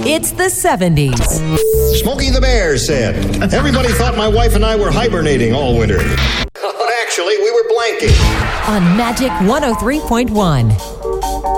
It's the 70s. Smokey the Bear said, everybody thought my wife and I were hibernating all winter. But actually, we were blanking. On Magic 103.1.